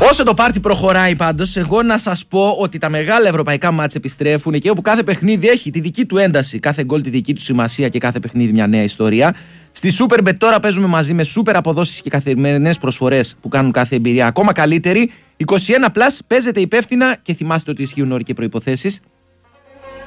Όσο το πάρτι προχωράει πάντως, εγώ να σας πω ότι τα μεγάλα ευρωπαϊκά μάτς επιστρέφουν εκεί όπου κάθε παιχνίδι έχει τη δική του ένταση, κάθε γκολ τη δική του σημασία και κάθε παιχνίδι μια νέα ιστορία. Στη Superbet τώρα παίζουμε μαζί με super αποδόσεις και καθημερινές προσφορές που κάνουν κάθε εμπειρία ακόμα καλύτερη. 21+, παίζετε υπεύθυνα και θυμάστε ότι ισχύουν όροι και προϋποθέσεις.